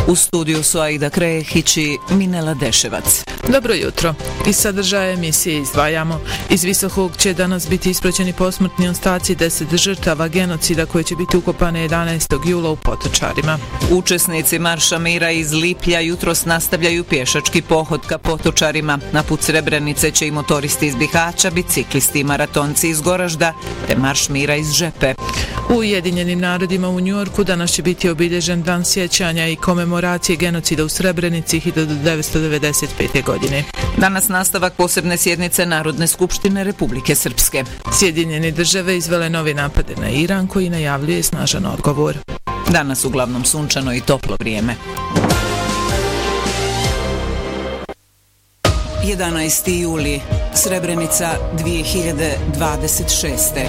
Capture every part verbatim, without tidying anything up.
U studiju su Aida Krehić i Minela Deševac. Dobro jutro. Iz sadržaja emisije izdvajamo. Iz Visokog će danas biti ispraćeni posmrtni ostaci deset žrtava genocida koje će biti ukopane jedanaestog jula u Potočarima. Učesnici Marša mira iz Liplja jutros nastavljaju pješački pohod ka Potočarima. Na put Srebrenice će i motoristi iz Bihaća, biciklisti i maratonci iz Goražda, te Marš mira iz Žepe. U Ujedinjenim narodima u Njujorku danas će biti obilježen dan sjećanja i komemoracije genocida u Srebrenici hiljadu devetsto devedeset pete. godine. Danas nastavak posebne sjednice Narodne skupštine Republike Srpske. Sjedinjene države izvele novi napade na Iran koji najavljuje snažan odgovor. Danas uglavnom sunčano i toplo vrijeme. jedanaesti juli, Srebrenica dvije hiljade dvadeset šeste.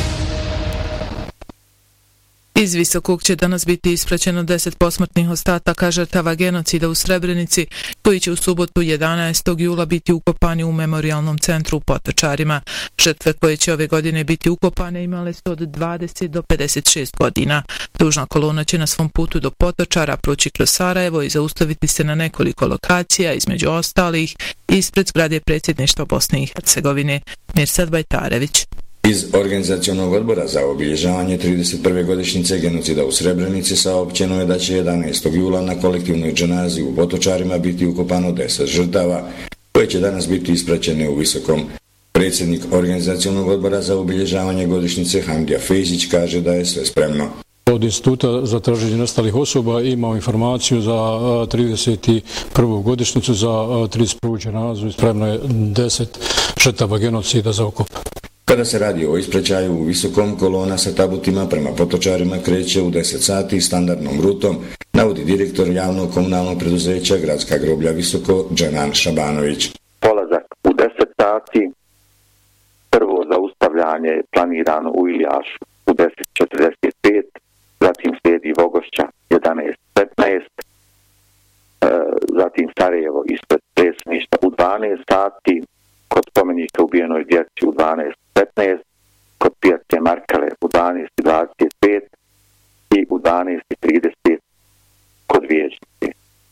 Iz Visokog će danas biti ispraćeno deset posmrtnih ostataka žrtava genocida u Srebrenici, koji će u subotu jedanaestog jula biti ukopani u memorijalnom centru u Potočarima. Žrtve koje će ove godine biti ukopane imale su od dvadeset do pedeset šest godina. Dužna kolona će na svom putu do Potočara proći kroz Sarajevo i zaustaviti se na nekoliko lokacija, između ostalih ispred zgrade predsjedništva Bosne i Hercegovine. Mirsad Bajtarević. Iz Organizacionog odbora za obilježavanje trideset prve godišnjice genocida u Srebrenici saopćeno je da će jedanaestog jula na kolektivnoj dženazi u Potočarima biti ukopano deset žrtava, koje će danas biti ispraćene u Visokom. Predsjednik Organizacionog odbora za obilježavanje godišnjice Hamdija Fejzić kaže da je sve spremno. Od Instituta za traženje nestalih osoba imao informaciju za trideset prvu godišnjicu, za trideset prvu dženazu i spremno je deset žrtava genocida za ukop. Kada se radi o ispraćaju u Visokom, kolona sa tabutima prema Potočarima kreće u deset sati standardnom rutom, navodi direktor javnog komunalnog preduzeća Gradska groblja Visoko Džanan Šabanović. Polazak u deset sati, prvo zaustavljanje je planirano u Iljašu u deset četrdeset pet, zatim slijedi Vogošća jedanaest petnaest, zatim Sarajevo ispred predsjedništva u dvanaest sati, kod spomenika ubijenoj djeci u dvanaest petnaest, kod pijace Markale u dvanaest dvadeset pet i u dvanaest trideset kod Vijećnice.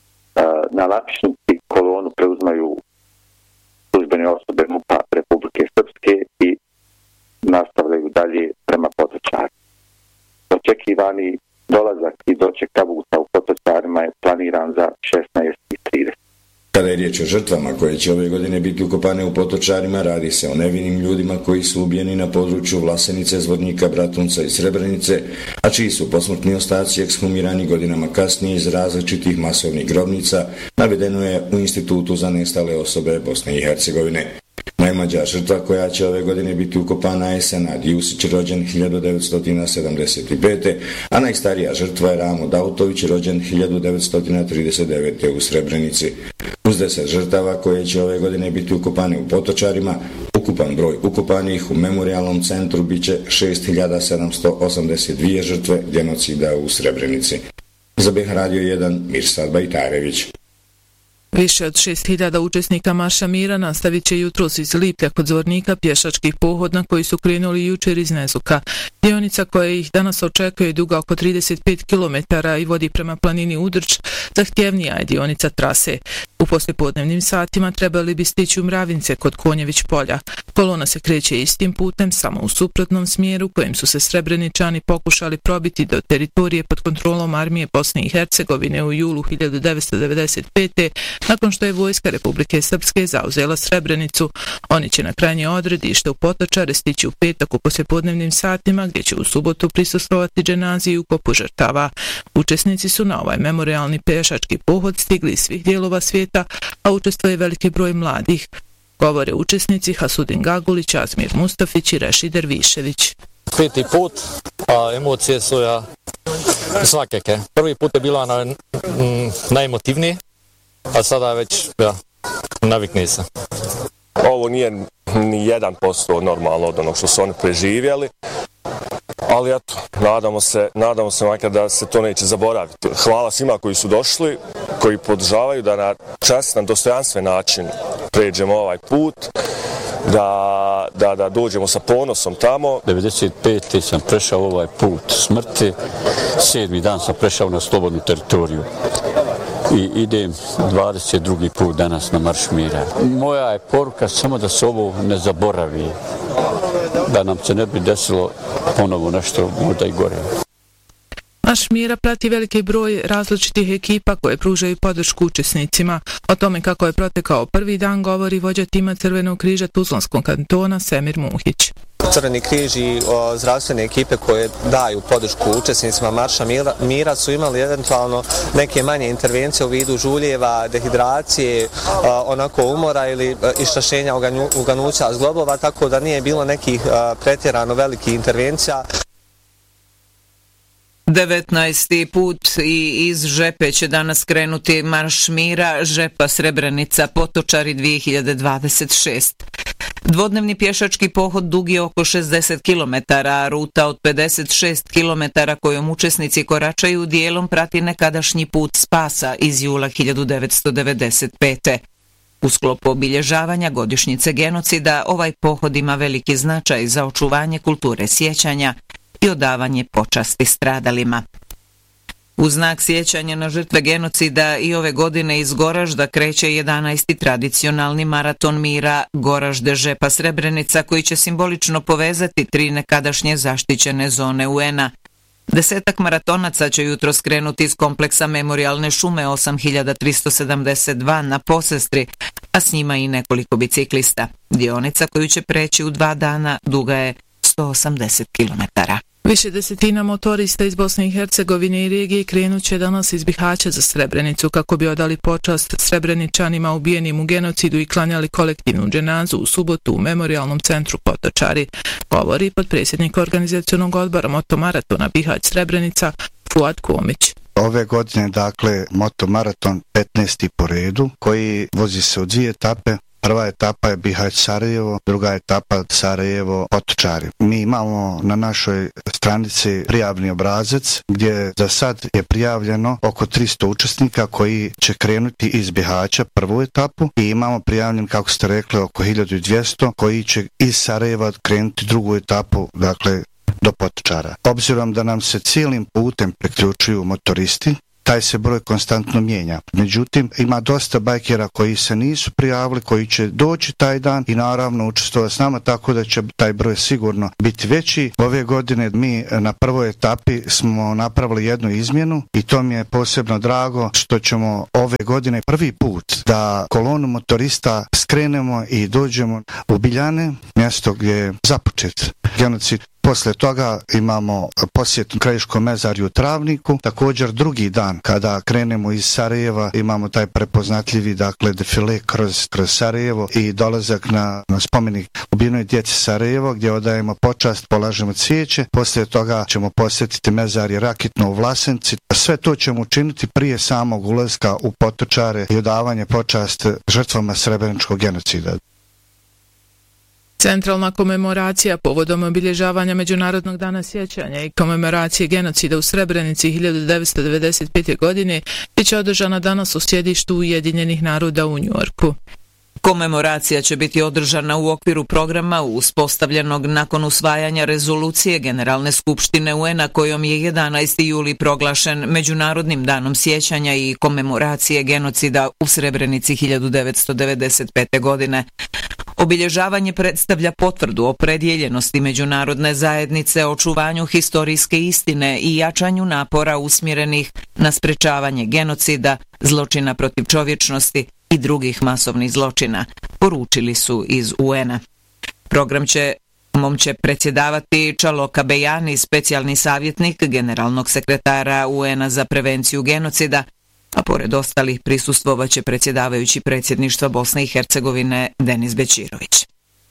Na Lapišnici kolonu preuzmaju službene osobe MUP-a Republike Srpske i nastavljaju dalje prema Potočarima. Očekivani dolazak i doček tabuta u Potočarima je planiran za šesnaest trideset. Kada je riječ o žrtvama koje će ove godine biti ukopane u Potočarima, radi se o nevinim ljudima koji su ubijeni na području Vlasenice, Zvornika, Bratunca i Srebrenice, a čiji su posmrtni ostaci ekshumirani godinama kasnije iz različitih masovnih grobnica, navedeno je u Institutu za nestale osobe Bosne i Hercegovine. Najmlađa žrtva koja će ove godine biti ukopana je Senad Jusić, rođen hiljadu devetsto sedamdeset pete. a najstarija žrtva je Ramo Dautović, rođen hiljadu devetsto trideset devete. u Srebrenici. Uz deset žrtava koje će ove godine biti ukopane u Potočarima, ukupan broj ukopanih u memorijalnom centru biće šest hiljada sedamsto osamdeset dvije žrtve genocida u Srebrenici. Za B H Radio jedan, Mirsad Bajtarević. Više od šest hiljada učesnika Marša mira nastavit će jutros iz Liplja kod Zvornika pješački pohod na koji su krenuli jučer iz Nezuka. Dionica koja ih danas očekuje je duga oko trideset pet kilometara i vodi prema planini Udrč, zahtjevnija je dionica trase. U poslijepodnevnim satima trebali bi stići u Mravince kod Konjević polja. Kolona se kreće istim putem, samo u suprotnom smjeru kojim su se Srebreničani pokušali probiti do teritorije pod kontrolom armije Bosne i Hercegovine u julu hiljadu devetsto devedeset pete. Nakon što je vojska Republike Srpske zauzela Srebrenicu. Oni će na krajnje odredište u Potočare stići u petak u poslijepodnevnim satima, gdje će u subotu prisustvovati dženazi i ukopu žrtava. Učesnici su na ovaj memorijalni pješački pohod stigli iz svih dijelova svijeta, a učestvuje veliki broj mladih. Govore učesnici Hasudin Gagulić, Azmir Mustafić i Rešid Višević. Peti put, a emocije su ja svakake. Prvi put je bila na, m, najemotivniji, a sada već ja, navikni se. Ovo nije ni jedan posto normalno od onog što su oni preživjeli, ali eto, nadamo se, nadamo se makar da se to neće zaboraviti. Hvala svima koji su došli, koji podržavaju da na čestan, dostojanstven način pređemo ovaj put, da, da, da dođemo sa ponosom tamo. devedeset pete sam prešao ovaj put smrti, sedmi dan sam prešao na slobodnu teritoriju. i idem dvadeset drugi put danas na Marš mira. Moja je poruka samo da se ovo ne zaboravi, da nam se ne bi desilo ponovo nešto možda i gore. Marš mira prati veliki broj različitih ekipa koje pružaju podršku učesnicima. O tome kako je protekao prvi dan govori vođa tima Crvenog križa Tuzlanskog kantona Semir Muhić. Crveni križ i o, zdravstvene ekipe koje daju podršku učesnicima Marša mira, mira su imali eventualno neke manje intervencije u vidu žuljeva, dehidracije, o, onako umora ili iščašenja uganuća zglobova, tako da nije bilo nekih o, pretjerano velikih intervencija. devetnaesti put i iz Žepe će danas krenuti Marš mira Žepa Srebrenica Potočari dvije hiljade dvadeset šest. Dvodnevni pješački pohod dug je oko šezdeset kilometara, a ruta od pedeset šest kilometara kojom učesnici koračaju dijelom prati nekadašnji put spasa iz jula hiljadu devetsto devedeset pete. U sklopu obilježavanja godišnjice genocida ovaj pohod ima veliki značaj za očuvanje kulture sjećanja i odavanje počasti stradalima. U znak sjećanja na žrtve genocida i ove godine iz Goražda kreće jedanaesti tradicionalni maraton mira Goražde Žepa Srebrenica koji će simbolično povezati tri nekadašnje zaštićene zone U N-a. Desetak maratonaca će jutro skrenuti iz kompleksa Memorijalne šume osam hiljada tristo sedamdeset dva na Posestri, a s njima i nekoliko biciklista. Dionica koju će preći u dva dana duga je sto osamdeset kilometara. Više desetina motorista iz Bosne i Hercegovine i regije krenut će danas iz Bihaća za Srebrenicu kako bi odali počast Srebreničanima ubijenim u genocidu i klanjali kolektivnu dženazu u subotu u Memorijalnom centru Potočari, govori potpredsjednik organizacionog odbora motomaratona Bihać Srebrenica Fuad Komić. Ove godine, dakle, motomaraton petnaesti po redu koji vozi se u dvije etape. Prva etapa je Bihać Sarajevo, druga etapa Sarajevo Potočari. Mi imamo na našoj stranici prijavni obrazac gdje za sad je prijavljeno oko tristo učesnika koji će krenuti iz Bihaća prvu etapu i imamo prijavljen, kako ste rekli, oko hiljadu dvjesto koji će iz Sarajeva krenuti drugu etapu, dakle do Potočara. Obzirom da nam se cijelim putem priključuju motoristi, taj se broj konstantno mijenja. Međutim, ima dosta bajkera koji se nisu prijavili, koji će doći taj dan i naravno učestvovati s nama, tako da će taj broj sigurno biti veći. Ove godine mi na prvoj etapi smo napravili jednu izmjenu i to mi je posebno drago što ćemo ove godine prvi put da kolonu motorista skrenemo i dođemo u Biljane, mjesto gdje je započet genocid. Posle toga imamo posjet Krajiškom mezarju u Travniku. Također drugi dan kada krenemo iz Sarajeva imamo taj prepoznatljivi, dakle, defile kroz, kroz Sarajevo i dolazak na, na spomenik ubijenoj djeci Sarajevo gdje odajemo počast, polažemo cvijeće. Posle toga ćemo posjetiti mezarje Rakitno u Vlasenci. Sve to ćemo učiniti prije samog ulaska u Potočare i odavanje počast žrtvama Srebreničkog genocida. Centralna komemoracija povodom obilježavanja Međunarodnog dana sjećanja i komemoracije genocida u Srebrenici hiljadu devetsto devedeset pete. godine bit će održana danas u sjedištu Ujedinjenih naroda u Njujorku. Komemoracija će biti održana u okviru programa uspostavljenog nakon usvajanja rezolucije Generalne skupštine U N-a kojom je jedanaesti juli proglašen Međunarodnim danom sjećanja i komemoracije genocida u Srebrenici hiljadu devetsto devedeset pete. godine. Obilježavanje predstavlja potvrdu opredjeljenosti međunarodne zajednice o očuvanju historijske istine i jačanju napora usmjerenih na sprečavanje genocida, zločina protiv čovječnosti i drugih masovnih zločina, poručili su iz U N-a. Program će mom će predsjedavati Čaloka Bejani, specijalni savjetnik generalnog sekretara U N-a za prevenciju genocida, a pored ostalih prisustvovaće predsjedavajući predsjedništva Bosne i Hercegovine Denis Bećirović.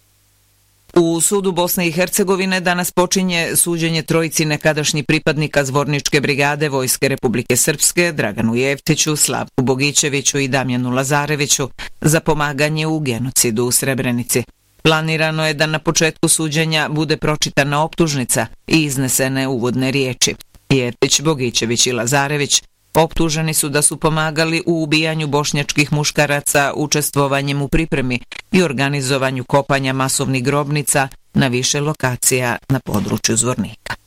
U sudu Bosne i Hercegovine danas počinje suđenje trojici nekadašnjih pripadnika Zvorničke brigade Vojske Republike Srpske, Draganu Jevtiću, Slavku Bogićeviću i Damjanu Lazareviću za pomaganje u genocidu u Srebrenici. Planirano je da na početku suđenja bude pročitana optužnica i iznesene uvodne riječi. Jevtić, Bogićević i Lazarević optuženi su da su pomagali u ubijanju bošnjačkih muškaraca učestvovanjem u pripremi i organizovanju kopanja masovnih grobnica na više lokacija na području Zvornika.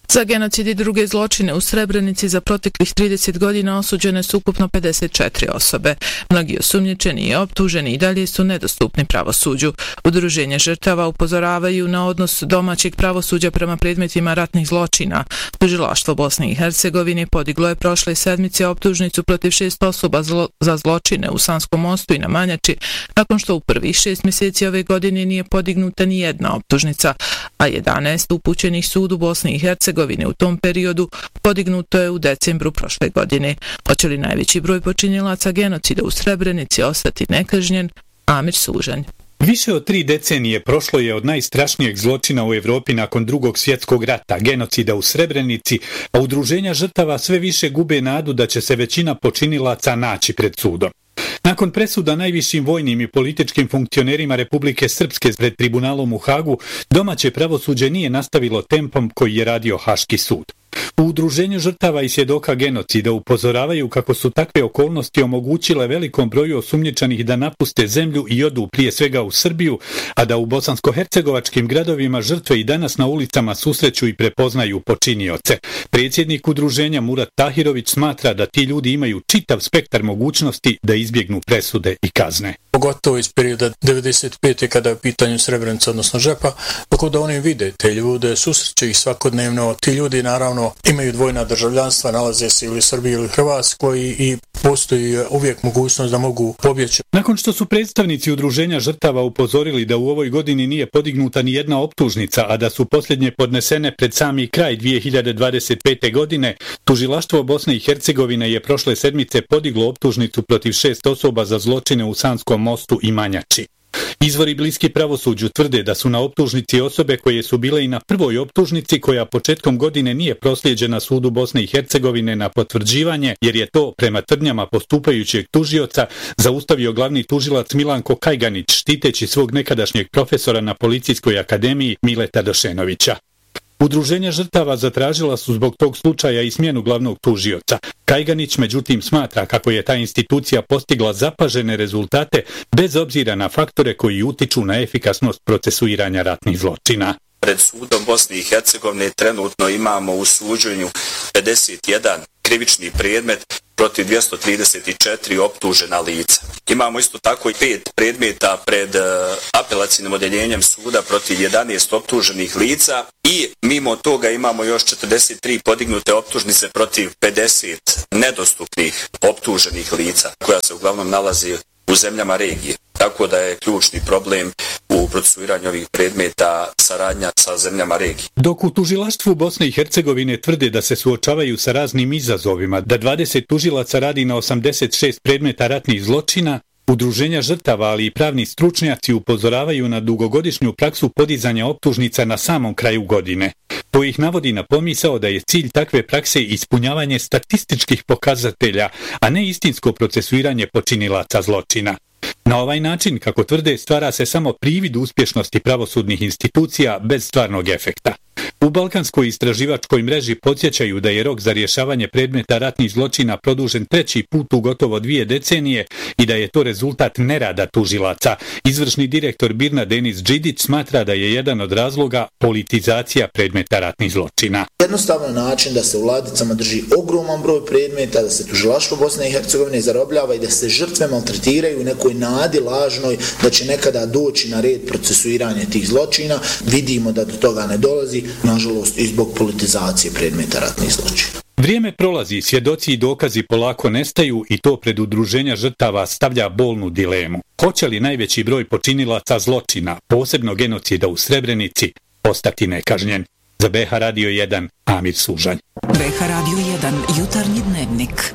Za genocid i druge zločine u Srebrenici za proteklih trideset godina osuđene su ukupno pedeset četiri osobe. Mnogi osumnjičeni i optuženi i dalje su nedostupni pravosuđu. Udruženje žrtava upozoravaju na odnos domaćeg pravosuđa prema predmetima ratnih zločina. Tužilaštvo Bosne i Hercegovine podiglo je prošle sedmice optužnicu protiv šest osoba zlo, za zločine u Sanskom mostu i na Manjači, nakon što u prvih šest mjeseci ove godine nije podignuta ni jedna optužnica, a jedanaest upućenih sudu Bosne i Hercegovine u tom periodu podignuto je u decembru prošle godine. Hoće li najveći broj počinjelaca genocida u Srebrenici ostati nekažnjen? Amir Sužanj. Više od tri decenije prošlo je od najstrašnijeg zločina u Evropi nakon drugog svjetskog rata, genocida u Srebrenici, a udruženja žrtava sve više gube nadu da će se većina počinilaca naći pred sudom. Nakon presuda najvišim vojnim i političkim funkcionerima Republike Srpske pred tribunalom u Hagu, domaće pravosuđe nije nastavilo tempom koji je radio Haški sud. U udruženju žrtava i svjedoka genocida upozoravaju kako su takve okolnosti omogućile velikom broju osumnjičenih da napuste zemlju i odu prije svega u Srbiju, a da u bosansko-hercegovačkim gradovima žrtve i danas na ulicama susreću i prepoznaju počinioce. Predsjednik udruženja Murat Tahirović smatra da ti ljudi imaju čitav spektar mogućnosti da izbjegnu presude i kazne. Pogotovo iz perioda devedeset pete kada je u pitanju Srebrenica, odnosno Žepa, tako da oni vide te ljude, susreću ih svakodnevno, ti ljudi naravno imaju dvojna državljanstva, nalaze se ili u Srbiji ili Hrvatskoj i postoji uvijek mogućnost da mogu pobjeći. Nakon što su predstavnici udruženja žrtava upozorili da u ovoj godini nije podignuta ni jedna optužnica, a da su posljednje podnesene pred sami kraj dvije hiljade dvadeset pete. godine, tužilaštvo Bosne i Hercegovine je prošle sedmice podiglo optužnicu protiv šest osoba za zločine u Sanskom mostu i Manjači. Izvori bliski pravosuđu tvrde da su na optužnici osobe koje su bile i na prvoj optužnici koja početkom godine nije proslijeđena sudu Bosne i Hercegovine na potvrđivanje, jer je to, prema tvrdnjama postupajućeg tužioca, zaustavio glavni tužilac Milanko Kajganić, štiteći svog nekadašnjeg profesora na Policijskoj akademiji Mileta Došenovića. Udruženja žrtava zatražila su zbog tog slučaja i smjenu glavnog tužioca. Kajganić međutim smatra kako je ta institucija postigla zapažene rezultate bez obzira na faktore koji utiču na efikasnost procesuiranja ratnih zločina. Pred sudom Bosne i Hercegovine trenutno imamo u suđenju pedeset jedan krivični predmet protiv dvjesto trideset četiri optužena lica. Imamo isto tako i pet predmeta pred uh, apelacijnim odjeljenjem suda protiv jedanaest optuženih lica i mimo toga imamo još četrdeset tri podignute optužnice protiv pedeset nedostupnih optuženih lica koja se uglavnom nalazi u zemljama regije. Tako da je ključni problem u procesuiranju ovih predmeta saradnja sa zemljama regije. Dok u tužilaštvu Bosne i Hercegovine tvrde da se suočavaju sa raznim izazovima, da dvadeset tužilaca radi na osamdeset šest predmeta ratnih zločina, udruženja žrtava, ali i pravni stručnjaci upozoravaju na dugogodišnju praksu podizanja optužnica na samom kraju godine. To ih navodi na pomisao da je cilj takve prakse ispunjavanje statističkih pokazatelja, a ne istinsko procesuiranje počinilaca zločina. Na ovaj način, kako tvrde, stvara se samo privid uspješnosti pravosudnih institucija bez stvarnog efekta. U Balkanskoj istraživačkoj mreži podsjećaju da je rok za rješavanje predmeta ratnih zločina produžen treći put u gotovo dvije decenije i da je to rezultat nerada tužilaca. Izvršni direktor Birna Denis Đidić smatra da je jedan od razloga politizacija predmeta ratnih zločina. Jednostavno način da se u ladicama drži ogroman broj predmeta, da se tužilaštvo Bosne i Hercegovine zarobljava i da se žrtve maltretiraju u nekoj nadi lažnoj da će nekada doći na red procesuiranje tih zločina. Vidimo da do toga ne dolazi, nažalost i zbog politizacije predmeta ratnih zločina. Vrijeme prolazi, svjedoci i dokazi polako nestaju i to pred udruženja žrtava stavlja bolnu dilemu. Hoće li najveći broj počinilaca zločina, posebno genocida u Srebrenici, ostati nekažnjen? Za B H Radio jedan, Amir Sužanj. B H Radio jedan, jutarnji dnevnik.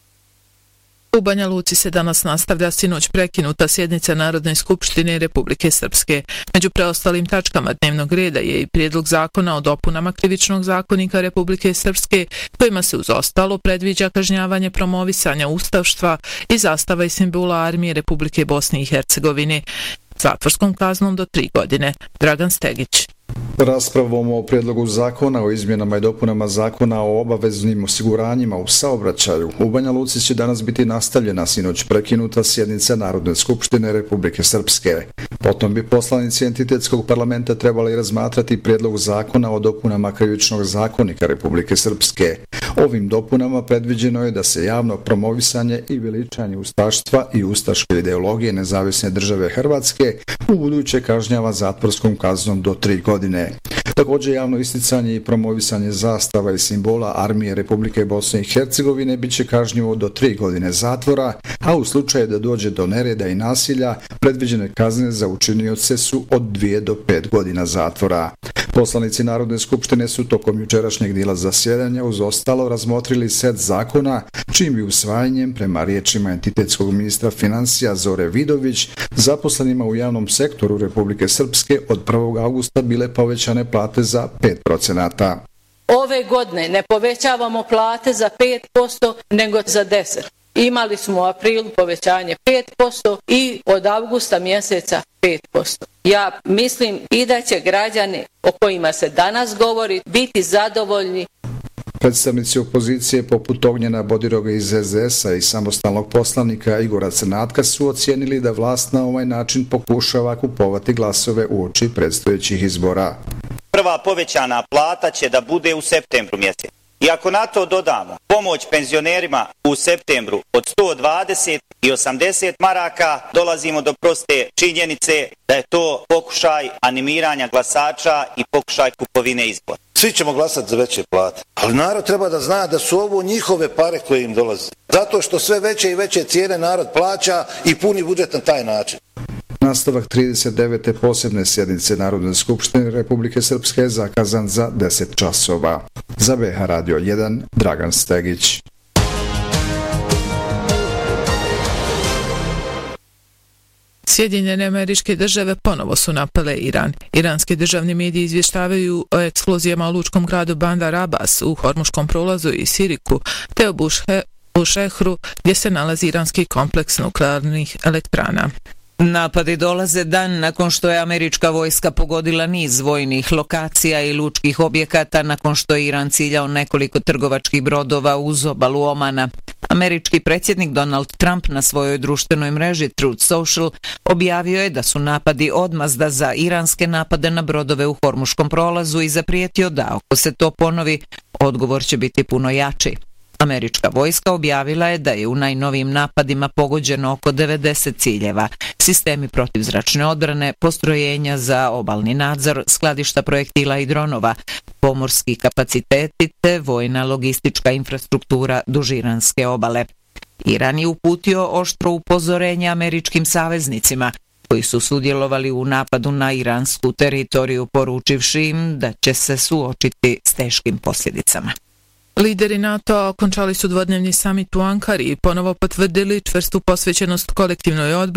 U Banja Luci se danas nastavlja sinoć prekinuta sjednica Narodne skupštine Republike Srpske. Među preostalim tačkama dnevnog reda je i prijedlog zakona o dopunama krivičnog zakonika Republike Srpske, kojima se uz ostalo predviđa kažnjavanje promovisanja ustavštva i zastava i simbola armije Republike Bosne i Hercegovine zatvorskom kaznom do tri godine. Dragan Stegić. Raspravom o prijedlogu zakona o izmjenama i dopunama zakona o obaveznim osiguranjima u saobraćaju u Banja Luci će danas biti nastavljena sinoć prekinuta sjednica Narodne skupštine Republike Srpske. Potom bi poslanici entitetskog parlamenta trebali razmatrati prijedlog zakona o dopunama krivičnog zakonika Republike Srpske. Ovim dopunama predviđeno je da se javno promovisanje i veličanje ustaštva i ustaške ideologije Nezavisne države Hrvatske u buduće kažnjava zatvorskom kaznom do tri godine. Također javno isticanje i promovisanje zastava i simbola armije Republike Bosne i Hercegovine bit će kažnjivo do tri godine zatvora, a u slučaju da dođe do nereda i nasilja, predviđene kazne za učinioce su od dvije do pet godina zatvora. Poslanici Narodne skupštine su tokom jučerašnjeg dijela zasjedanja uz ostalo razmotrili set zakona, čim bi usvajanjem, prema riječima entitetskog ministra financija Zore Vidović, zaposlenima u javnom sektoru Republike Srpske od prvog augusta bile povećane plate za pet procenata. Ove godine ne povećavamo plate za pet posto, nego za deset posto. Imali smo u aprilu povećanje pet posto i od avgusta mjeseca pet posto. Ja mislim i da će građani o kojima se danas govori biti zadovoljni. Predstavnici opozicije poput Ognjena Bodiroga iz S D S-a i samostalnog poslanika Igora Crnatka su ocijenili da vlast na ovaj način pokušava kupovati glasove uoči predstojećih izbora. Prva povećana plata će da bude u septembru mjesecu. I ako na to dodamo pomoć penzionerima u septembru od sto dvadeset i osamdeset maraka, dolazimo do proste činjenice da je to pokušaj animiranja glasača i pokušaj kupovine izbora. Svi ćemo glasati za veće plate, ali narod treba da zna da su ovo njihove pare koje im dolaze. Zato što sve veće i veće cijene narod plaća i puni budžet na taj način. Nastavak trideset devete posebne sjednice Narodne skupštine Republike Srpske je zakazan za deset časova. Za B H Radio jedan, Dragan Stegić. Sjedinjene Američke Države ponovo su napale Iran. Iranski državni mediji izvještavaju o eksplozijama u lučkom gradu Bandar Abbas u Hormuškom prolazu i Siriku, te o Bušhe, u Šehru gdje se nalazi iranski kompleks nuklearnih elektrana. Napadi dolaze dan nakon što je američka vojska pogodila niz vojnih lokacija i lučkih objekata nakon što je Iran ciljao nekoliko trgovačkih brodova uz obalu Omana. Američki predsjednik Donald Trump na svojoj društvenoj mreži Truth Social objavio je da su napadi odmazda za iranske napade na brodove u Hormuškom prolazu i zaprijetio da ako se to ponovi, odgovor će biti puno jači. Američka vojska objavila je da je u najnovijim napadima pogođeno oko devedeset ciljeva, sistemi protivzračne odbrane, postrojenja za obalni nadzor, skladišta projektila i dronova, pomorski kapaciteti te vojna logistička infrastruktura duž iranske obale. Iran je uputio oštro upozorenje američkim saveznicima koji su sudjelovali u napadu na iransku teritoriju, poručivši im da će se suočiti s teškim posljedicama. Lideri NATO okončali su dvodnevni samit u Ankari i ponovo potvrdili čvrstu posvećenost kolektivnoj odbrani